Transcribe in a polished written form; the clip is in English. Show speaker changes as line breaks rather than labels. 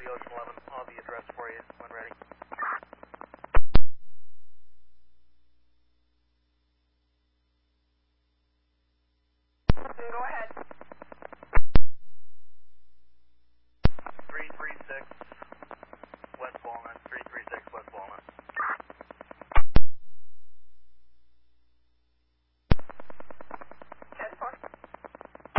Ocean 11. I'll have the address for you when ready.
Go ahead.